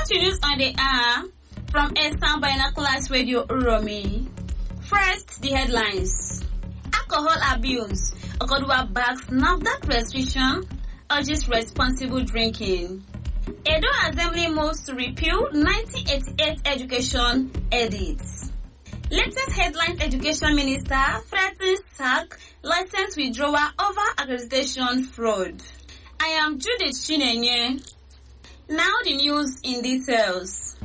to news on the hour from Esan Binoculars Radio Uromi. First, the headlines. Alcohol abuse. Okodua backs NAFDAC restriction, urges responsible drinking. Edo Assembly moves to repeal 1988 education edits. Latest headlines: Education Minister threatens sack, license withdrawal over accreditation fraud. I am Judith Chinenye. Now the news in details.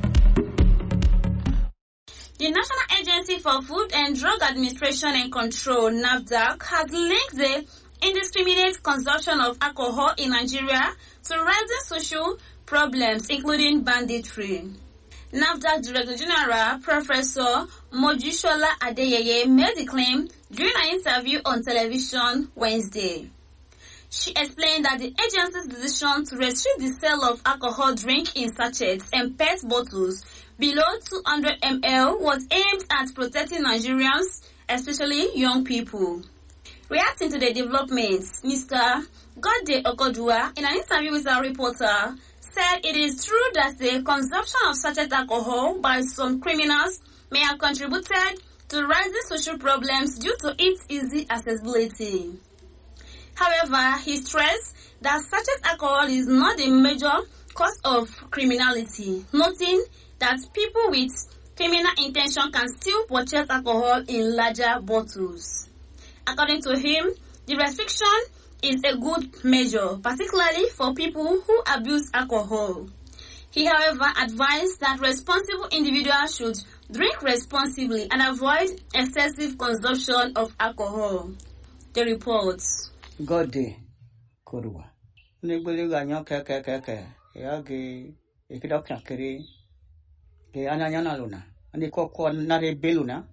The National Agency for Food and Drug Administration and Control, NAFDAC, has linked the indiscriminate consumption of alcohol in Nigeria to rising social problems, including banditry. NAFDAC Director General Professor Mojishola Adeyeye made the claim during an interview on television Wednesday. She explained that the agency's decision to restrict the sale of alcohol drink in sachets and PET bottles below 200 ml was aimed at protecting Nigerians, especially young people. Reacting to the developments, Mr. Godde Okodua, in an interview with our reporter, said it is true that the consumption of sachet alcohol by some criminals may have contributed to rising social problems due to its easy accessibility. However, he stressed that sachet alcohol is not the major cause of criminality, noting that people with criminal intention can still purchase alcohol in larger bottles. According to him, the restriction is a good measure, particularly for people who abuse alcohol. He, however, advised that responsible individuals should drink responsibly and avoid excessive consumption of alcohol. The reports. Godde Kodua. Nibuli ganyo ke. Yagi ikidok yakiri. Ge ananyana luna. Ani koko nare beluna.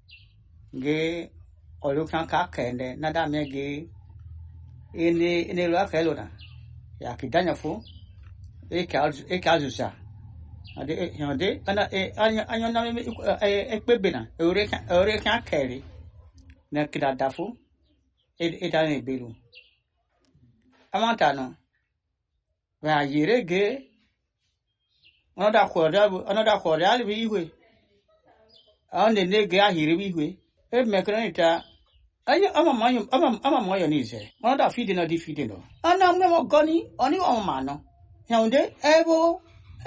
Ge olukan kakende nadame ge ini lua keluna. Yaki danyafu. Ekazusa. Ade ana anyana ekbebena. Eureka keri. Na kidadafu. Edane belu. Amantano. Wa yirege. Another quarter we. On the nege ahiri we. Mekranita. I'm a mayonnaise. Another feeding or defeating. And I'm never goni, only on mano. Yonde, evo,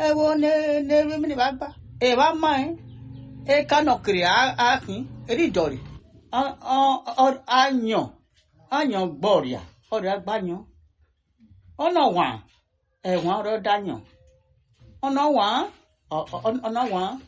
ne women baba. Eva mine. E cannot create acne, a ridori. Or Anyo Boria, or that banyo. Oh, no one. A one or danyo. Oh, no one. Oh, no one.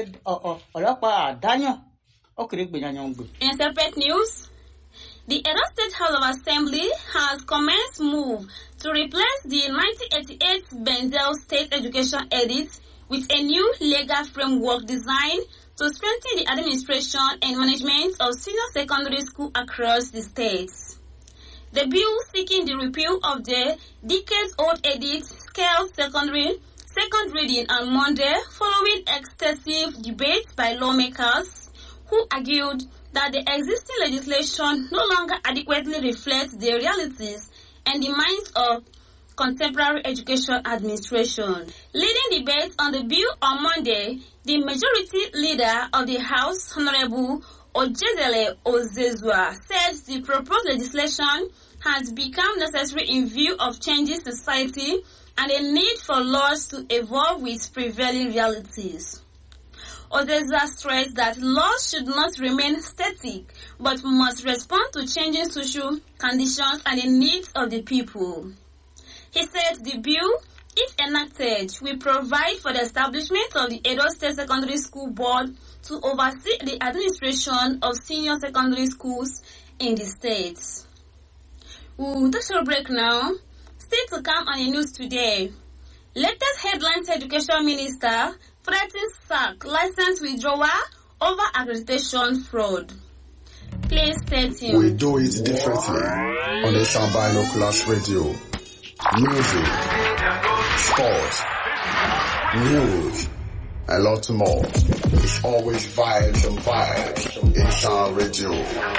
Or danyo. Okay, in separate news, the Edo State House of Assembly has commenced move to replace the 1988 Bendel State Education Edit with a new legal framework designed to strengthen the administration and management of senior secondary school across the states. The bill seeking the repeal of the decades-old edit scaled second reading on Monday following extensive debates by lawmakers who argued that the existing legislation no longer adequately reflects the realities and demands of contemporary education administration. Leading debate on the bill on Monday, the majority leader of the House, Honorable Ojezele Ozezua, said the proposed legislation has become necessary in view of changing society and a need for laws to evolve with prevailing realities. Ozezua stressed that laws should not remain static but must respond to changing social conditions and the needs of the people. He said the bill, if enacted, will provide for the establishment of the Edo State Secondary School Board to oversee the administration of senior secondary schools in the state. We'll take a break now. Still to come on the news today. Latest headlines: Education Minister threatens sack, license withdrawal over accreditation fraud. Please stay tuned. We do it differently on the Esan Binoculars Radio. Music, sports, news, a lot more. It's always vibes and vibes. Esan Radio.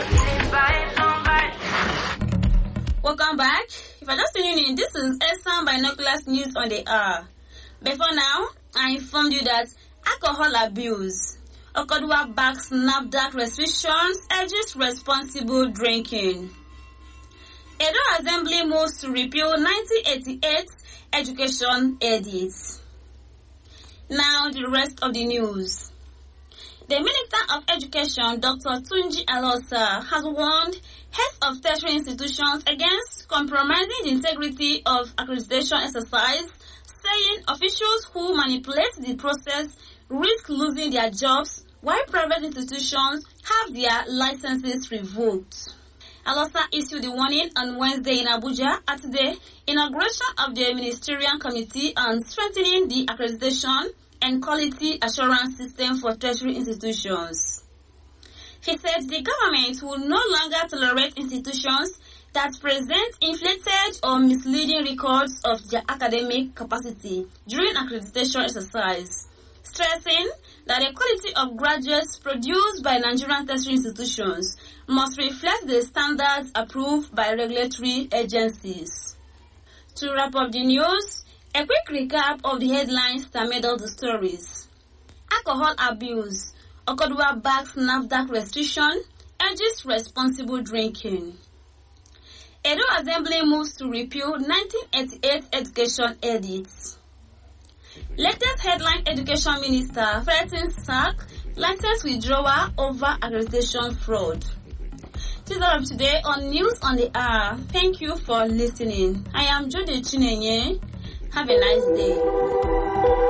Welcome back. If you're just tuning in, this is Esan Binoculars News on the Hour. Before now, I informed you that alcohol abuse. Okodua backs NAFDAC restrictions, urges responsible drinking. Edo Assembly moves to repeal 1988 Education Edit. Now the rest of the news. The Minister of Education, Dr. Tunji Alosa, has warned heads of tertiary institutions against compromising the integrity of accreditation exercise, saying officials who manipulate the process risk losing their jobs while private institutions have their licenses revoked. Alosa issued the warning on Wednesday in Abuja at the inauguration of the Ministerial Committee on Strengthening the Accreditation and Quality Assurance System for Tertiary Institutions. He said the government will no longer tolerate institutions that present inflated or misleading records of their academic capacity during accreditation exercise, stressing that the quality of graduates produced by Nigerian tertiary institutions must reflect the standards approved by regulatory agencies. To wrap up the news, a quick recap of the headlines that made all the stories. Alcohol abuse. Okodua backs NAFDAC restriction, urges responsible drinking. Edo Assembly moves to repeal 1988 Education Edit. Latest headline: Education Minister threatens sack, license withdrawal over accreditation fraud. This is all of today on News on the Hour. Thank you for listening. I am Jode Chinenye. Have a nice day.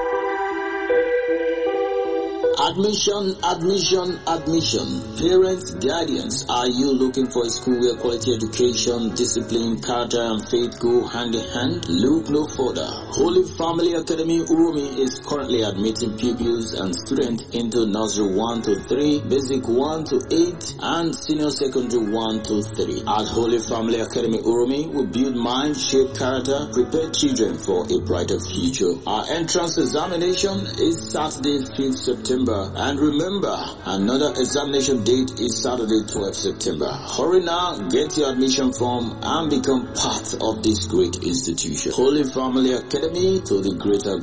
Admission. Parents, guardians, are you looking for a school where quality education, discipline, character, and faith go hand in hand? Look no further. Holy Family Academy Uromi is currently admitting pupils and students into nursery 1 to 3, basic 1 to 8, and senior secondary 1 to 3. At Holy Family Academy Uromi, we build mind, shape character, prepare children for a brighter future. Our entrance examination is Saturday, 5th September. And remember, another examination date is Saturday, 12th September. Hurry now, get your admission form and become part of this great institution. Holy Family Academy, to the greater